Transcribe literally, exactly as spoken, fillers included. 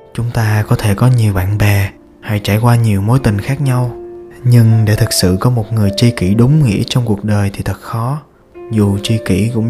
Chúng ta có thể có nhiều bạn bè hay trải qua nhiều mối tình khác nhau, nhưng để thực sự có một người tri kỷ đúng nghĩa trong cuộc đời thì thật khó. Dù tri kỷ cũng